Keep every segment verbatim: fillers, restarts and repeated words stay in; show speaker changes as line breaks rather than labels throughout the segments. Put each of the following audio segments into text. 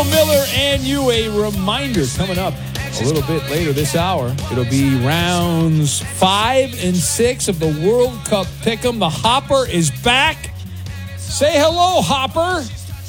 Bill Miller and you. A reminder coming up a little bit later this hour. It'll be rounds five and six of the World Cup Pick'em. The Hopper is back. Say hello, Hopper.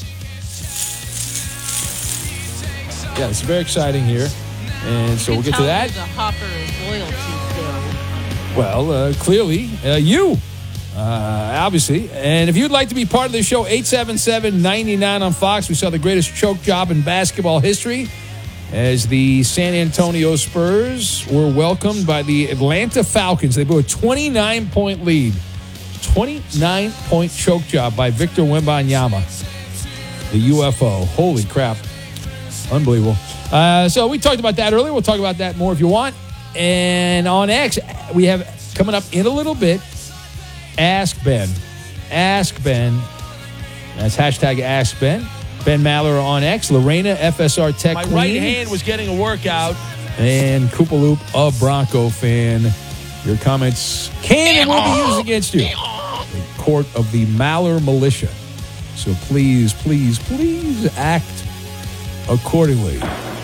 Yeah, it's very exciting here. And so we'll get to that.
The Hopper is loyalty, Bill.
Well, uh, clearly, uh, you. Uh, obviously. And if you'd like to be part of the show, eight seven seven, nine nine on Fox. We saw the greatest choke job in basketball history as the San Antonio Spurs were welcomed by the Atlanta Falcons. They blew a twenty-nine point lead. twenty-nine point choke job by Victor Wembanyama, the U F O. Holy crap. Unbelievable. Uh, so we talked about that earlier. We'll talk about that more if you want. And on X, we have coming up in a little bit, Ask Ben. Ask Ben. That's hashtag Ask Ben. Ben Maller on X. Lorena, F S R Tech
My
Queen.
right hand was getting a workout.
And Koopaloop, a Bronco fan. Your comments can and will be used against you in court of the Maller Militia. So please, please, please act accordingly.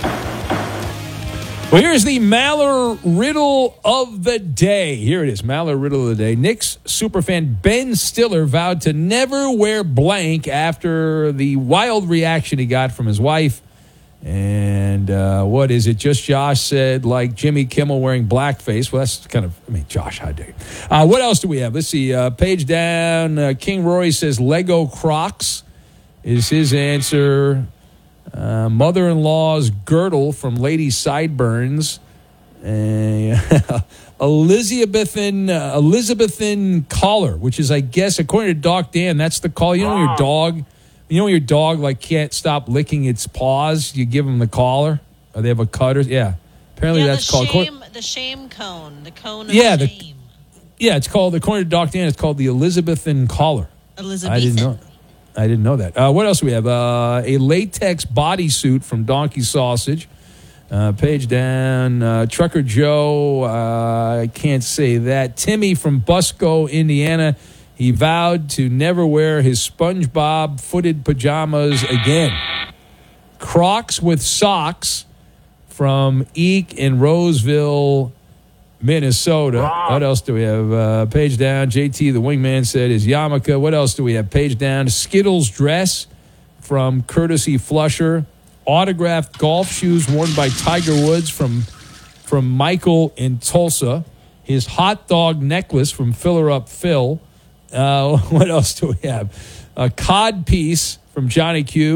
Well, here's the Maller Riddle of the day. Here it is, Maller Riddle of the day. Knicks superfan Ben Stiller vowed to never wear blank after the wild reaction he got from his wife. And uh, what is it? Just Josh said, like Jimmy Kimmel wearing blackface. Well, that's kind of, I mean, Josh, how dare you. Uh, what else do we have? Let's see. Uh, page down, uh, King Rory says Lego Crocs is his answer. Uh, mother-in-law's girdle from Lady Sideburns. Uh, Elizabethan uh, Elizabethan collar, which is, I guess, according to Doc Dan, that's the collar. You know, your dog, you know, your dog like can't stop licking its paws. You give them the collar, or they have a cutter. Yeah, apparently
yeah,
that's
the
called
shame, the shame cone, the cone of
yeah,
shame.
The, yeah, it's called, according to Doc Dan, it's called the Elizabethan collar.
Elizabethan.
I didn't know. I didn't know that. Uh, what else do we have? Uh, a latex bodysuit from Donkey Sausage. Uh, page down. Uh, Trucker Joe. Uh, I can't say that. Timmy from Busco, Indiana. He vowed to never wear his SpongeBob footed pajamas again. Crocs with socks from Eek in Roseville, Minnesota. What else do we have? Uh, page down. J T, the wingman, said his yarmulke. What else do we have? Page down. Skittles dress from Courtesy Flusher. Autographed golf shoes worn by Tiger Woods from, from Michael in Tulsa. His hot dog necklace from Filler Up Phil. Uh, what else do we have? A cod piece from Johnny Q.